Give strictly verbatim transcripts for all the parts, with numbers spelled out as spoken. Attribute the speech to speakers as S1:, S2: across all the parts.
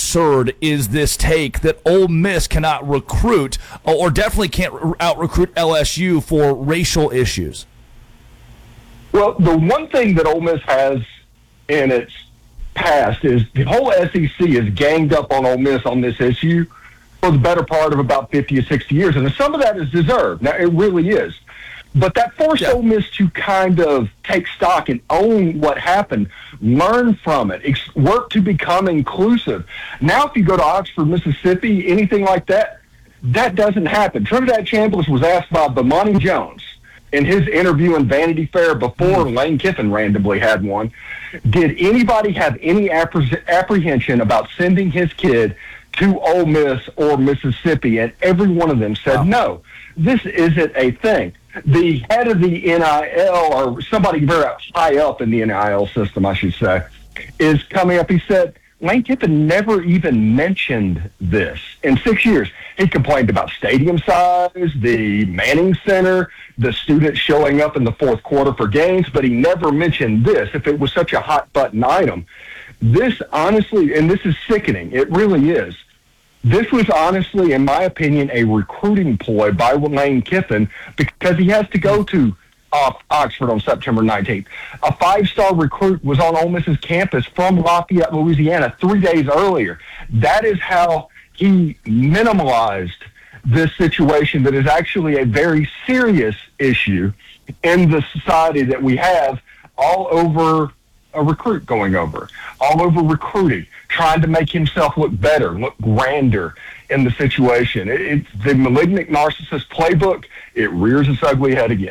S1: absurd is this take that Ole Miss cannot recruit or definitely can't out-recruit L S U for racial issues?
S2: Well, the one thing that Ole Miss has in its past is the whole S E C is ganged up on Ole Miss on this issue for the better part of about fifty or sixty years, and some of that is deserved. Now, it really is. But that forced yeah. Ole Miss to kind of take stock and own what happened, learn from it, ex- work to become inclusive. Now, if you go to Oxford, Mississippi, anything like that, that doesn't happen. Trinidad Chambliss was asked by Bomani Jones in his interview in Vanity Fair before mm. Lane Kiffin randomly had one, did anybody have any appre- apprehension about sending his kid to Ole Miss or Mississippi? And every one of them said, wow. no, this isn't a thing. The head of the N I L, or somebody very high up in the N I L system, I should say, is coming up. He said, Lane Kiffin never even mentioned this in six years. He complained about stadium size, the Manning Center, the students showing up in the fourth quarter for games, but he never mentioned this. If it was such a hot-button item, this honestly, and this is sickening, it really is, this was honestly, in my opinion, a recruiting ploy by Lane Kiffin because he has to go to uh, Oxford on September nineteenth. A five-star recruit was on Ole Miss's campus from Lafayette, Louisiana, three days earlier. That is how he minimalized this situation that is actually a very serious issue in the society that we have all over a recruit going over, all over recruiting, trying to make himself look better, look grander in the situation. It, it's the malignant narcissist playbook. It rears its ugly head again.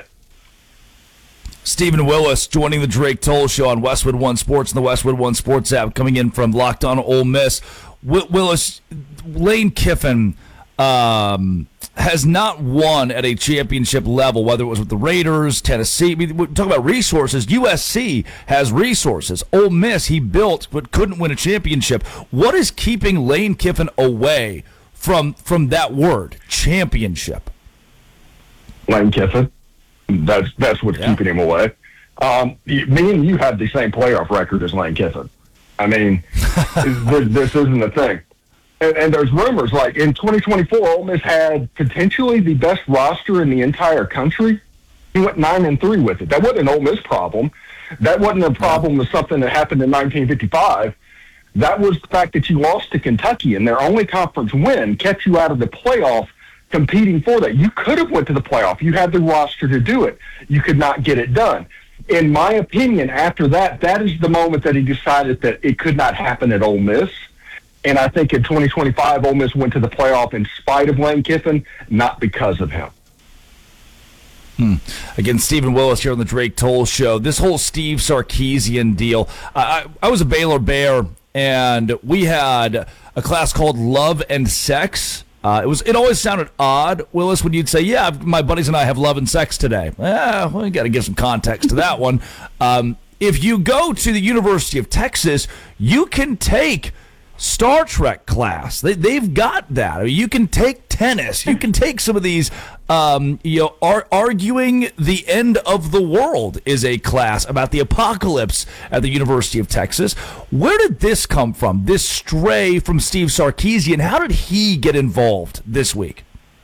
S1: Stephen Willis joining the Drake Toll Show on Westwood One Sports and the Westwood One Sports app, coming in from Locked On Ole Miss. Willis, Lane Kiffin um, has not won at a championship level, whether it was with the Raiders, Tennessee. I mean, we're talking about resources. U S C has resources. Ole Miss, he built but couldn't win a championship. What is keeping Lane Kiffin away from from that word, championship?
S2: Lane Kiffin. That's that's what's yeah. keeping him away. Um, me and you have the same playoff record as Lane Kiffin. I mean, this, this isn't a thing. And, and there's rumors, like in twenty twenty-four, Ole Miss had potentially the best roster in the entire country. He went nine and three with it. That wasn't an Ole Miss problem. That wasn't a problem with something that happened in nineteen fifty-five. That was the fact that you lost to Kentucky, and their only conference win kept you out of the playoff competing for that. You could have went to the playoff. You had the roster to do it. You could not get it done. In my opinion, after that, that is the moment that he decided that it could not happen at Ole Miss. And I think in twenty twenty-five, Ole Miss went to the playoff in spite of Lane Kiffin, not because of him.
S1: Hmm. Again, Stephen Willis here on the Drake Toll Show. This whole Steve Sarkisian deal. I, I was a Baylor Bear, and we had a class called Love and Sex. Uh, it was. It always sounded odd, Willis, when you'd say, yeah, my buddies and I have love and sex today. Eh, well, you got to give some context to that one. Um, if you go to the University of Texas, you can take Star Trek class. They, they've got that. I mean, you can take tennis. You can take some of these, um, you know, ar- arguing the end of the world is a class about the apocalypse at the University of Texas. Where did this come from, this stray from Steve Sarkisian? How did he get involved this week?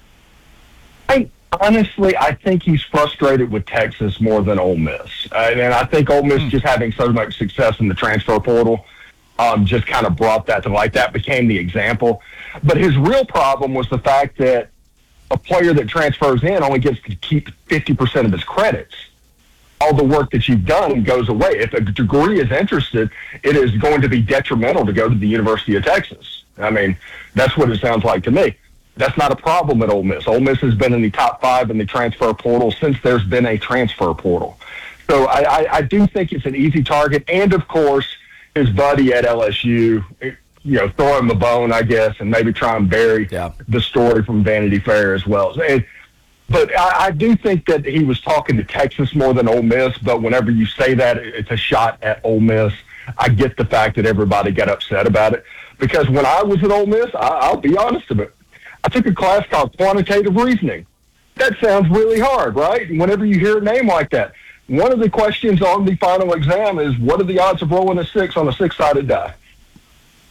S2: I honestly, I think he's frustrated with Texas more than Ole Miss. Uh, and I think Ole Miss mm. just having so much success in the transfer portal Um, just kind of brought that to light. That became the example. But his real problem was the fact that a player that transfers in only gets to keep fifty percent of his credits. All the work that you've done goes away. If a degree is interested, it is going to be detrimental to go to the University of Texas. I mean, that's what it sounds like to me. That's not a problem at Ole Miss. Ole Miss has been in the top five in the transfer portal since there's been a transfer portal. So I, I, I do think it's an easy target. And, of course, his buddy at L S U, you know, throw him a bone, I guess, and maybe try and bury yeah. the story from Vanity Fair as well. And, but I, I do think that he was talking to Texas more than Ole Miss, but whenever you say that, it's a shot at Ole Miss. I get the fact that everybody got upset about it, because when I was at Ole Miss, I, I'll be honest about it, I took a class called quantitative reasoning. That sounds really hard, right? Whenever you hear a name like that. One of the questions on the final exam is, what are the odds of rolling a six on a six-sided die?